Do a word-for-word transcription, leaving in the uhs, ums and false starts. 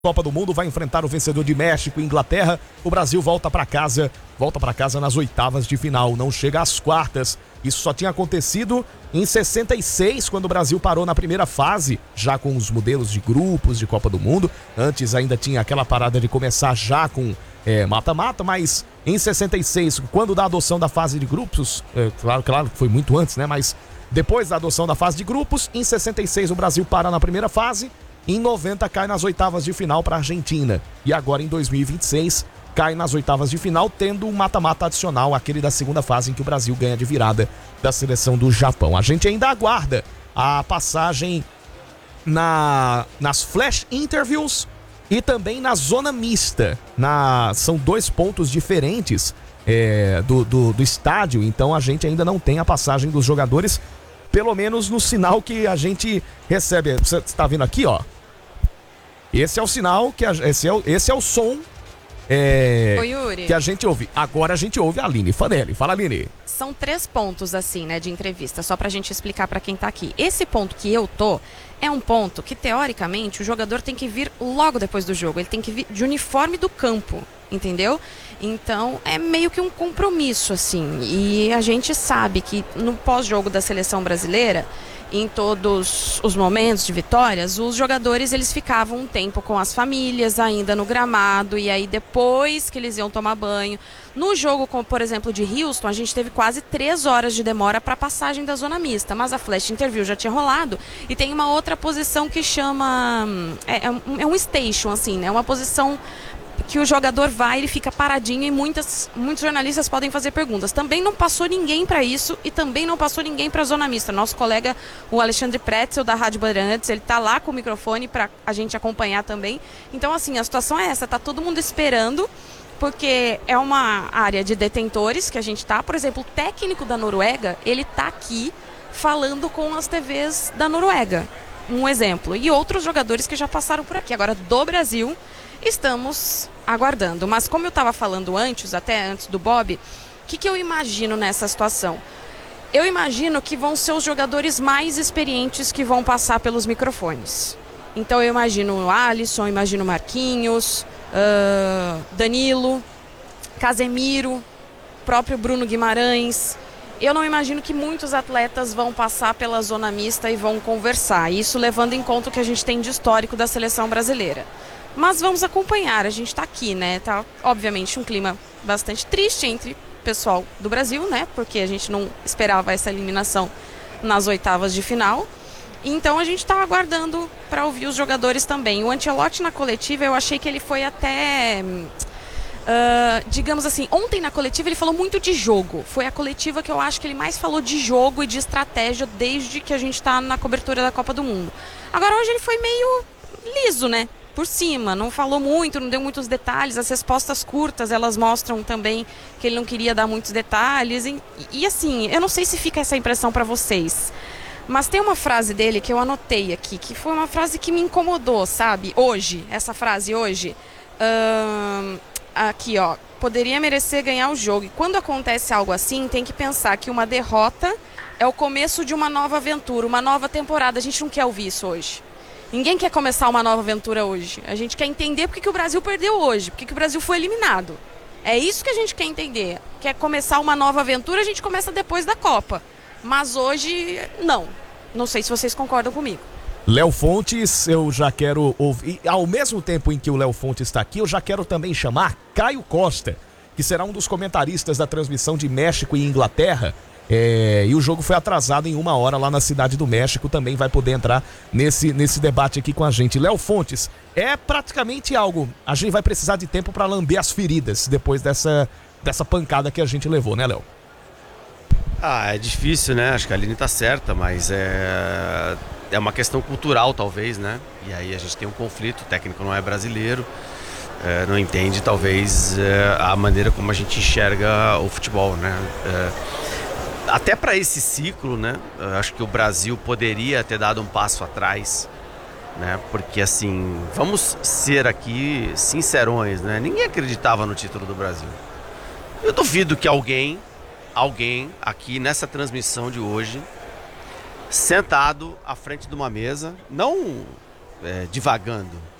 Copa do Mundo vai enfrentar o vencedor de México e Inglaterra. O Brasil volta para casa, volta para casa nas oitavas de final, não chega às quartas. Isso só tinha acontecido em sessenta e seis, quando o Brasil parou na primeira fase, já com os modelos de grupos de Copa do Mundo. Antes ainda tinha aquela parada de começar já com é, mata-mata, mas em sessenta e seis, quando da adoção da fase de grupos, é, claro, claro que foi muito antes, né? Mas depois da adoção da fase de grupos, em sessenta e seis o Brasil para na primeira fase. Em noventa cai nas oitavas de final para a Argentina. E agora em dois mil e vinte e seis cai nas oitavas de final, tendo um mata-mata adicional, aquele da segunda fase em que o Brasil ganha de virada da seleção do Japão. A gente ainda aguarda a passagem na, nas flash interviews e também na zona mista. Na, são dois pontos diferentes é, do, do, do estádio, então a gente ainda não tem a passagem dos jogadores, pelo menos no sinal que a gente recebe. Você está vendo aqui, ó. Esse é o sinal, que a, esse, é o, esse é o som é, Ô, Yuri, que a gente ouve. Agora a gente ouve a Aline Fanelli. Fala, Aline. São três pontos, assim, né, de entrevista, só pra gente explicar pra quem tá aqui. Esse ponto que eu tô é um ponto que, teoricamente, o jogador tem que vir logo depois do jogo. Ele tem que vir de uniforme do campo, entendeu? Então, é meio que um compromisso, assim. E a gente sabe que no pós-jogo da seleção brasileira, em todos os momentos de vitórias, os jogadores eles ficavam um tempo com as famílias ainda no gramado, e aí depois que eles iam tomar banho. No jogo, como por exemplo de Houston, a gente teve quase três horas de demora para a passagem da zona mista, mas a flash interview já tinha rolado, e tem uma outra posição que chama é, é, um, é um station, assim, né? Uma posição que o jogador vai, ele fica paradinho, e muitas, muitos jornalistas podem fazer perguntas. Também não passou ninguém para isso, e também não passou ninguém para a zona mista. Nosso colega, o Alexandre Pretzel, da Rádio Bandeirantes, ele tá lá com o microfone para a gente acompanhar também. Então, assim, a situação é essa, tá todo mundo esperando, porque é uma área de detentores que a gente tá. Por exemplo, o técnico da Noruega, ele tá aqui falando com as T Vs da Noruega. Um exemplo. E outros jogadores que já passaram por aqui. Agora, do Brasil, estamos aguardando. Mas como eu estava falando antes, até antes do Bob, o que, que eu imagino nessa situação? Eu imagino que vão ser os jogadores mais experientes que vão passar pelos microfones. Então eu imagino o Alisson, imagino o Marquinhos, uh, Danilo, Casemiro, próprio Bruno Guimarães. Eu não imagino que muitos atletas vão passar pela zona mista e vão conversar. Isso levando em conta o que a gente tem de histórico da seleção brasileira. Mas vamos acompanhar, a gente está aqui, né? Tá, obviamente, um clima bastante triste entre o pessoal do Brasil, né? Porque a gente não esperava essa eliminação nas oitavas de final. Então a gente está aguardando para ouvir os jogadores também. O Ancelotti na coletiva, eu achei que ele foi até... Uh, digamos assim, ontem na coletiva ele falou muito de jogo. Foi a coletiva que eu acho que ele mais falou de jogo e de estratégia desde que a gente está na cobertura da Copa do Mundo. Agora hoje ele foi meio liso, né? Por cima, não falou muito, não deu muitos detalhes. As respostas curtas, elas mostram também que ele não queria dar muitos detalhes. E, e assim, eu não sei se fica essa impressão para vocês, mas tem uma frase dele que eu anotei aqui, que foi uma frase que me incomodou, sabe? Hoje, essa frase hoje, hum, aqui ó, poderia merecer ganhar o jogo. E quando acontece algo assim, tem que pensar que uma derrota é o começo de uma nova aventura, uma nova temporada. A gente não quer ouvir isso hoje. Ninguém quer começar uma nova aventura hoje. A gente quer entender por que o Brasil perdeu hoje, por que o Brasil foi eliminado. É isso que a gente quer entender. Quer começar uma nova aventura, a gente começa depois da Copa. Mas hoje, não. Não sei se vocês concordam comigo. Léo Fontes, eu já quero ouvir. E ao mesmo tempo em que o Léo Fontes está aqui, eu já quero também chamar Caio Costa, que será um dos comentaristas da transmissão de México e Inglaterra. É, e o jogo foi atrasado em uma hora lá na Cidade do México, também vai poder entrar nesse, nesse debate aqui com a gente. Léo Fontes, é praticamente algo, a gente vai precisar de tempo para lamber as feridas depois dessa, dessa pancada que a gente levou, né, Léo? Ah, é difícil, né? Acho que a Aline tá certa, mas é, é uma questão cultural, talvez, né? E aí a gente tem um conflito, o técnico não é brasileiro, é, não entende, talvez, é, a maneira como a gente enxerga o futebol, né? É, até para esse ciclo, né? Eu acho que o Brasil poderia ter dado um passo atrás, né? Porque assim, vamos ser aqui sincerões, né? Ninguém acreditava no título do Brasil. Eu duvido que alguém, alguém aqui nessa transmissão de hoje, sentado à frente de uma mesa, não é, divagando,